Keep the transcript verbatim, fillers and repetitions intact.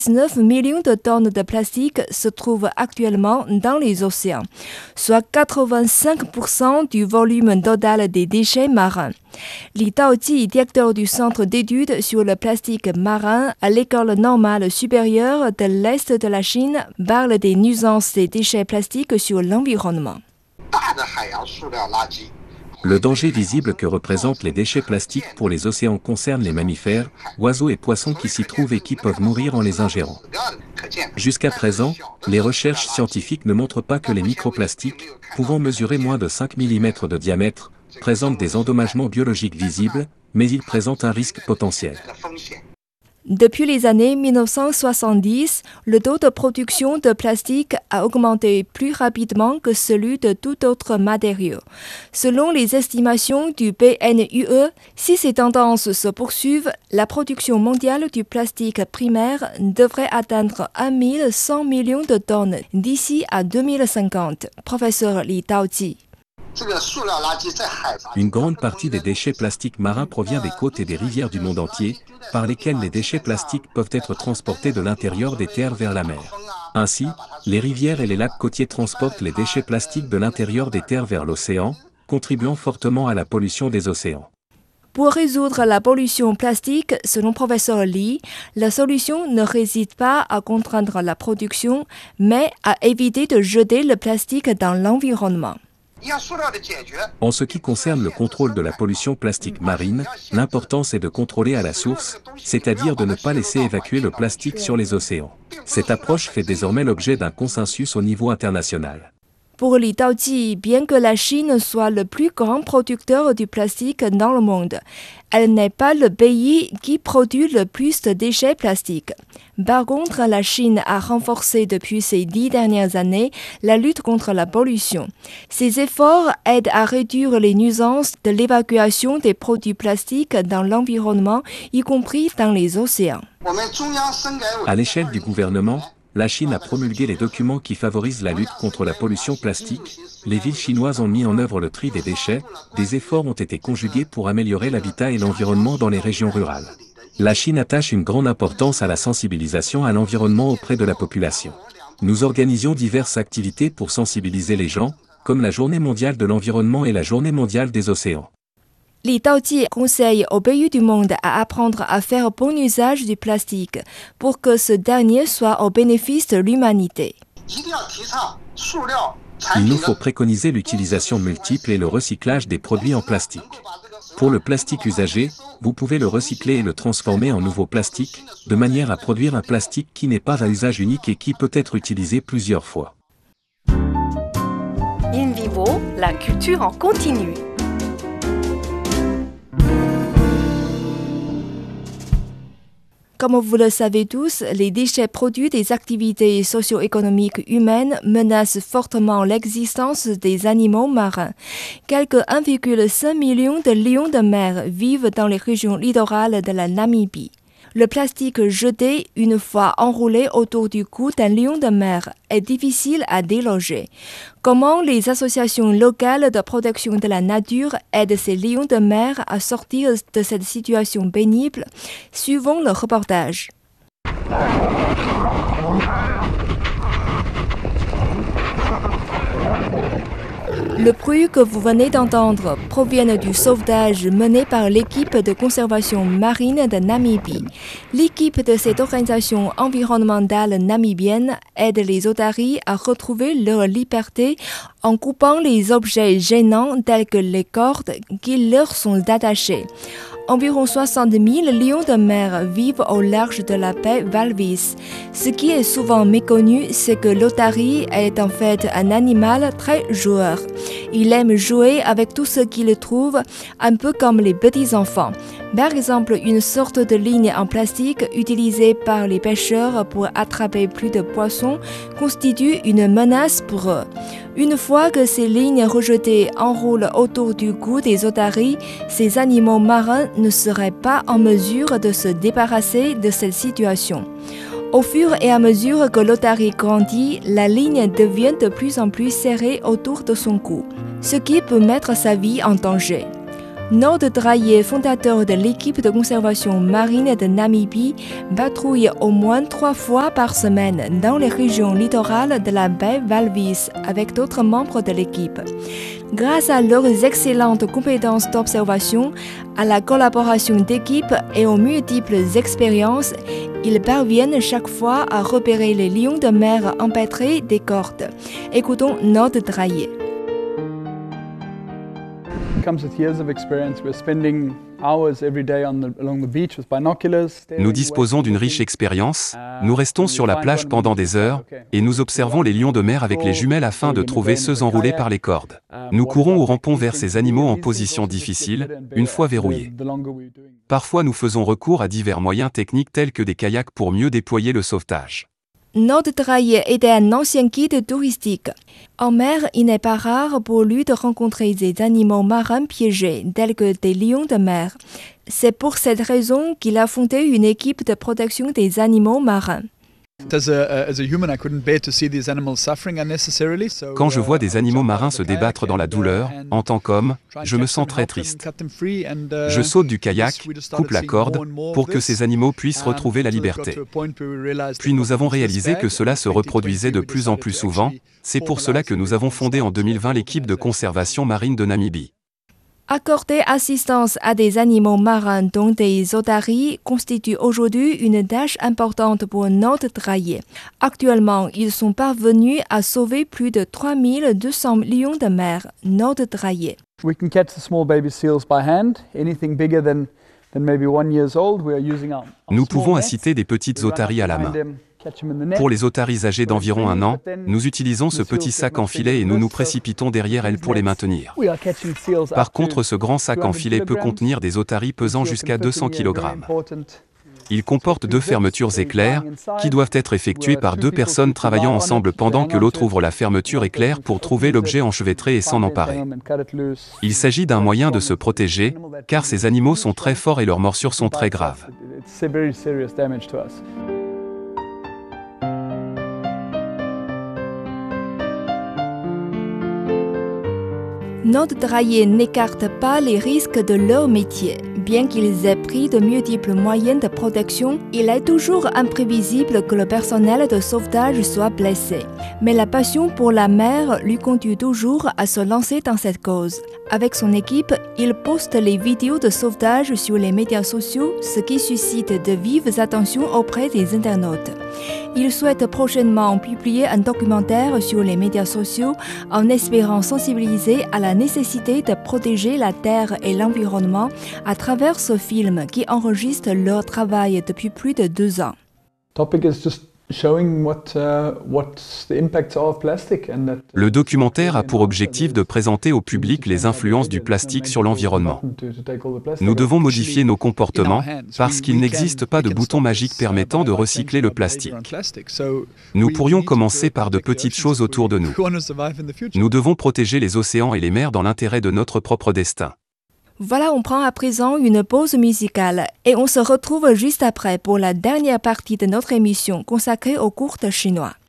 neuf millions de tonnes de plastique se trouvent actuellement dans les océans, soit quatre-vingt-cinq pour cent du volume total des déchets marins. Li Daoji, directeur du Centre d'études sur le plastique marin à l'École normale supérieure de l'Est de la Chine, parle des nuisances des déchets plastiques sur l'environnement. Le danger visible que représentent les déchets plastiques pour les océans concerne les mammifères, oiseaux et poissons qui s'y trouvent et qui peuvent mourir en les ingérant. Jusqu'à présent, les recherches scientifiques ne montrent pas que les microplastiques, pouvant mesurer moins de cinq millimètres de diamètre, présentent des endommagements biologiques visibles, mais ils présentent un risque potentiel. Depuis les années mille neuf cent soixante-dix, le taux de production de plastique a augmenté plus rapidement que celui de tout autre matériau. Selon les estimations du P N U E, si ces tendances se poursuivent, la production mondiale du plastique primaire devrait atteindre mille cent millions de tonnes d'ici à deux mille cinquante. Professeur Li Daoji. Une grande partie des déchets plastiques marins provient des côtes et des rivières du monde entier, par lesquelles les déchets plastiques peuvent être transportés de l'intérieur des terres vers la mer. Ainsi, les rivières et les lacs côtiers transportent les déchets plastiques de l'intérieur des terres vers l'océan, contribuant fortement à la pollution des océans. Pour résoudre la pollution plastique, selon professeur Li, la solution ne réside pas à contraindre la production, mais à éviter de jeter le plastique dans l'environnement. En ce qui concerne le contrôle de la pollution plastique marine, l'importance est de contrôler à la source, c'est-à-dire de ne pas laisser évacuer le plastique sur les océans. Cette approche fait désormais l'objet d'un consensus au niveau international. Pour Li Daoji, bien que la Chine soit le plus grand producteur du plastique dans le monde, elle n'est pas le pays qui produit le plus de déchets plastiques. Par contre, la Chine a renforcé depuis ces dix dernières années la lutte contre la pollution. Ces efforts aident à réduire les nuisances de l'évacuation des produits plastiques dans l'environnement, y compris dans les océans. À l'échelle du gouvernement, la Chine a promulgué les documents qui favorisent la lutte contre la pollution plastique. Les villes chinoises ont mis en œuvre le tri des déchets. Des efforts ont été conjugués pour améliorer l'habitat et l'environnement dans les régions rurales. La Chine attache une grande importance à la sensibilisation à l'environnement auprès de la population. Nous organisions diverses activités pour sensibiliser les gens, comme la Journée mondiale de l'environnement et la Journée mondiale des océans. Li Daoji conseille aux pays du monde à apprendre à faire bon usage du plastique pour que ce dernier soit au bénéfice de l'humanité. Il nous faut préconiser l'utilisation multiple et le recyclage des produits en plastique. Pour le plastique usagé, vous pouvez le recycler et le transformer en nouveau plastique, de manière à produire un plastique qui n'est pas à usage unique et qui peut être utilisé plusieurs fois. In vivo, la culture en continu. Comme vous le savez tous, les déchets produits des activités socio-économiques humaines menacent fortement l'existence des animaux marins. Quelques un virgule cinq million de lions de mer vivent dans les régions littorales de la Namibie. Le plastique jeté une fois enroulé autour du cou d'un lion de mer est difficile à déloger. Comment les associations locales de protection de la nature aident ces lions de mer à sortir de cette situation pénible? Suivons le reportage. Le bruit que vous venez d'entendre provient du sauvetage mené par l'équipe de conservation marine de Namibie. L'équipe de cette organisation environnementale namibienne aide les otaries à retrouver leur liberté en coupant les objets gênants tels que les cordes qui leur sont attachées. Environ soixante mille lions de mer vivent au large de la baie Walvis. Ce qui est souvent méconnu, c'est que l'otari est en fait un animal très joueur. Il aime jouer avec tout ce qu'il trouve, un peu comme les petits-enfants. Par exemple, une sorte de ligne en plastique utilisée par les pêcheurs pour attraper plus de poissons constitue une menace pour eux. Une fois que ces lignes rejetées enroulent autour du cou des otaries, ces animaux marins ne seraient pas en mesure de se débarrasser de cette situation. Au fur et à mesure que l'otarie grandit, la ligne devient de plus en plus serrée autour de son cou, ce qui peut mettre sa vie en danger. Nord Draye, fondateur de l'équipe de conservation marine de Namibie, patrouille au moins trois fois par semaine dans les régions littorales de la baie Walvis avec d'autres membres de l'équipe. Grâce à leurs excellentes compétences d'observation, à la collaboration d'équipe et aux multiples expériences, ils parviennent chaque fois à repérer les lions de mer empêtrés des cordes. Écoutons Nord Draye. Nous disposons d'une riche expérience, nous restons sur la plage pendant des heures, et nous observons les lions de mer avec les jumelles afin de trouver ceux enroulés par les cordes. Nous courons ou rampons vers ces animaux en position difficile, une fois verrouillés. Parfois nous faisons recours à divers moyens techniques tels que des kayaks pour mieux déployer le sauvetage. Nord Draye était un ancien guide touristique. En mer, il n'est pas rare pour lui de rencontrer des animaux marins piégés, tels que des lions de mer. C'est pour cette raison qu'il a fondé une équipe de protection des animaux marins. Quand je vois des animaux marins se débattre dans la douleur, en tant qu'homme, je me sens très triste. Je saute du kayak, coupe la corde, pour que ces animaux puissent retrouver la liberté. Puis nous avons réalisé que cela se reproduisait de plus en plus souvent, c'est pour cela que nous avons fondé en deux mille vingt l'équipe de conservation marine de Namibie. Accorder assistance à des animaux marins dont des otaries constitue aujourd'hui une tâche importante pour Nord Draye. Actuellement, ils sont parvenus à sauver plus de trois mille deux cents lions de mer. Nord Draye. Nous pouvons inciter des petites otaries à la main. Pour les otaries âgées d'environ un an, nous utilisons ce petit sac en filet et nous nous précipitons derrière elles pour les maintenir. Par contre, ce grand sac en filet peut contenir des otaries pesant jusqu'à deux cents kilogrammes. Il comporte deux fermetures éclair, qui doivent être effectuées par deux personnes travaillant ensemble pendant que l'autre ouvre la fermeture éclair pour trouver l'objet enchevêtré et s'en emparer. Il s'agit d'un moyen de se protéger, car ces animaux sont très forts et leurs morsures sont très graves. Nord Draye n'écarte pas les risques de leur métier. Bien qu'ils aient pris de multiples moyens de protection, il est toujours imprévisible que le personnel de sauvetage soit blessé. Mais la passion pour la mer lui conduit toujours à se lancer dans cette cause. Avec son équipe, il poste les vidéos de sauvetage sur les médias sociaux, ce qui suscite de vives attentions auprès des internautes. Il souhaite prochainement publier un documentaire sur les médias sociaux en espérant sensibiliser à la nécessité de protéger la terre et l'environnement à travers ce film qui enregistre leur travail depuis plus de deux ans. Le documentaire a pour objectif de présenter au public les influences du plastique sur l'environnement. Nous devons modifier nos comportements parce qu'il n'existe pas de bouton magique permettant de recycler le plastique. Nous pourrions commencer par de petites choses autour de nous. Nous devons protéger les océans et les mers dans l'intérêt de notre propre destin. Voilà, on prend à présent une pause musicale et on se retrouve juste après pour la dernière partie de notre émission consacrée aux cours chinois.